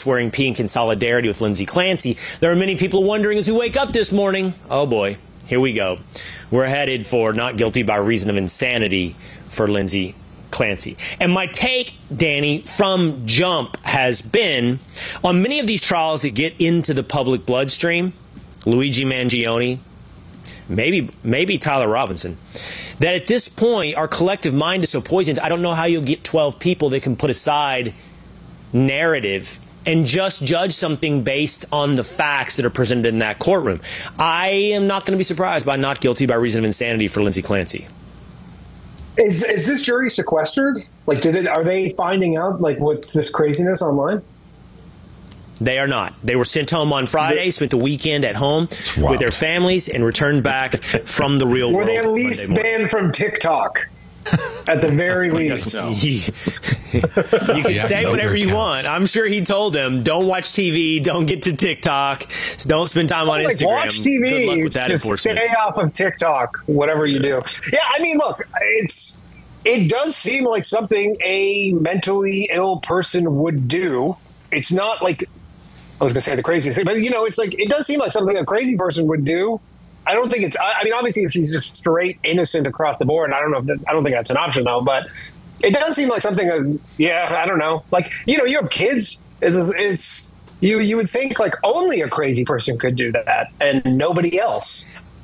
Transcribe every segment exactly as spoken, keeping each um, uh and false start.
wearing pink in solidarity with Lindsay Clancy. There are many people wondering as we wake up this morning, oh boy, here we go. We're headed for not guilty by reason of insanity for Lindsay Clancy. And my take, Danny, from jump has been on many of these trials that get into the public bloodstream, Luigi Mangione, maybe maybe Tyler Robinson, that at this point our collective mind is so poisoned, I don't know how you'll get twelve people that can put aside narrative and just judge something based on the facts that are presented in that courtroom. I am not going to be surprised by not guilty by reason of insanity for Lindsay Clancy. Is is this jury sequestered? Like, did it, are they finding out like what's this craziness online? They are not. They were sent home on Friday, spent the weekend at home with their families, and returned back from the real were world. Were they at least banned from TikTok? At the very least. So. you can yeah, say whatever you counts. want. I'm sure he told them, don't watch T V, don't get to TikTok, don't spend time on like, Instagram. Watch T V, Good luck with that just stay off of TikTok, whatever you do. Yeah, I mean, look, it's it does seem like something a mentally ill person would do. It's not like, I was going to say the craziest thing, but, you know, it's like, it does seem like something a crazy person would do. I don't think it's, I mean, obviously, if she's just straight innocent across the board, I don't know, if that, I don't think that's an option, though, but it does seem like something, of, yeah, I don't know. Like, you know, you have kids, it's, it's you, you would think, like, only a crazy person could do that, and nobody else.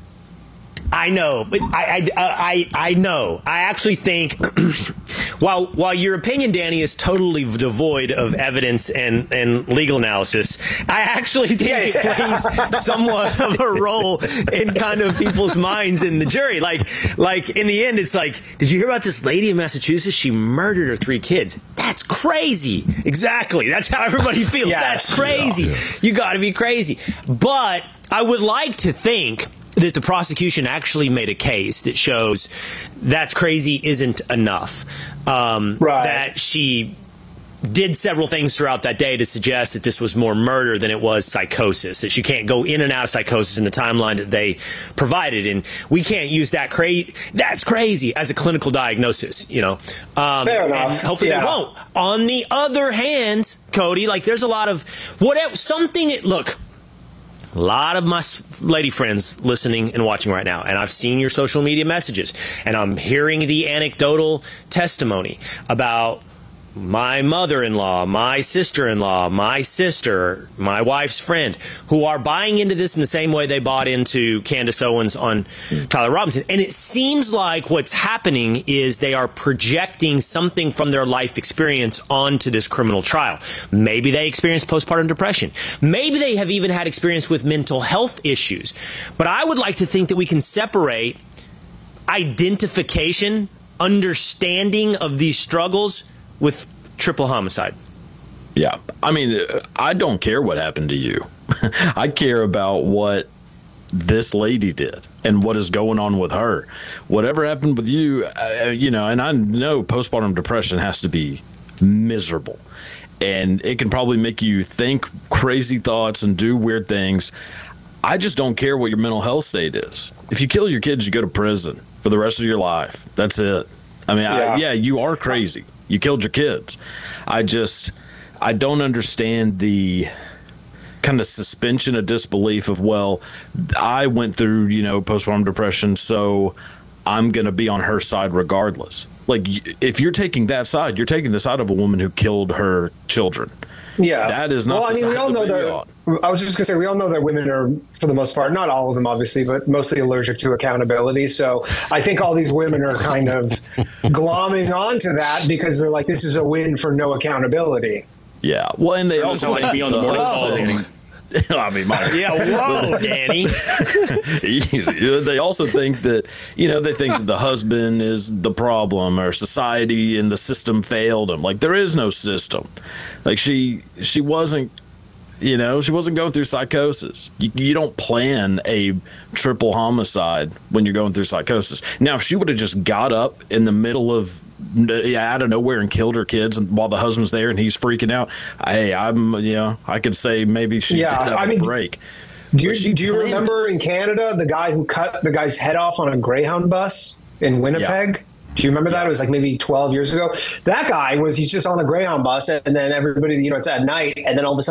I know, but I, I, I, I know. I actually think, while while your opinion, Danny, is totally devoid of evidence and, and legal analysis, I actually think yeah, it plays somewhat of a role in kind of people's minds in the jury. Like, like in the end, it's like, did you hear about this lady in Massachusetts? She murdered her three kids. That's crazy. Exactly. That's how everybody feels. Yes. That's crazy. Yeah, yeah. You got to be crazy. But I would like to think that the prosecution actually made a case that shows that's crazy isn't enough. Um, right. That she did several things throughout that day to suggest that this was more murder than it was psychosis, that she can't go in and out of psychosis in the timeline that they provided. And we can't use that crazy, that's crazy as a clinical diagnosis, you know. Um, Fair enough. And hopefully yeah. they won't. On the other hand, Cody, like there's a lot of whatever, something, look, a lot of my lady friends listening and watching right now, and I've seen your social media messages, and I'm hearing the anecdotal testimony about my mother-in-law, my sister-in-law, my sister, my wife's friend, who are buying into this in the same way they bought into Candace Owens on Tyler Robinson. And it seems like what's happening is they are projecting something from their life experience onto this criminal trial. Maybe they experienced postpartum depression. Maybe they have even had experience with mental health issues. But I would like to think that we can separate identification, understanding of these struggles with triple homicide. Yeah. I mean, I don't care what happened to you. I care about what this lady did and what is going on with her. Whatever happened with you, uh, you know, and I know postpartum depression has to be miserable. And it can probably make you think crazy thoughts and do weird things. I just don't care what your mental health state is. If you kill your kids, you go to prison for the rest of your life. That's it. I mean, yeah, I, yeah you are crazy. You killed your kids. I just, I don't understand the kind of suspension of disbelief of, well, I went through, you know, postpartum depression, so I'm going to be on her side regardless. Like, if you're taking that side, you're taking the side of a woman who killed her children. Yeah. That is not well, I mean, we all know that. I was just going to say, we all know that women are, for the most part, not all of them, obviously, but mostly allergic to accountability. So I think all these women are kind of glomming onto that because they're like, this is a win for no accountability. Yeah. Well, and they so also like be on the morning call. I mean, my, yeah, whoa, Danny. Easy. They also think that, you know, they think that the husband is the problem or society and the system failed him. Like, there is no system. Like, she she wasn't, you know, she wasn't going through psychosis. You, you don't plan a triple homicide when you're going through psychosis. Now, if she would have just got up in the middle of yeah, out of nowhere and killed her kids, and while the husband's there and he's freaking out, hey, I'm, you know, I could say maybe she yeah, did have I a mean, break. Do you, do you remember in Canada the guy who cut the guy's head off on a Greyhound bus in Winnipeg? Yeah. Do you remember that? It was like maybe twelve years ago. That guy was, he's just on a Greyhound bus, and then everybody, you know, it's at night, and then all of a sudden